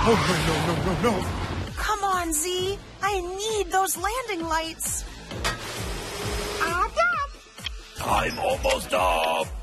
Oh, no. Come on, Z. I need those landing lights. All done. I'm almost up.